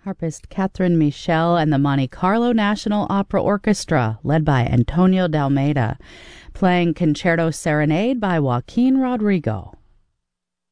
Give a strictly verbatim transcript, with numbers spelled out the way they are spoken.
harpist Catherine Michel and the Monte Carlo National Opera Orchestra, led by Antonio D'Almeida, playing Concerto Serenade by Joaquin Rodrigo.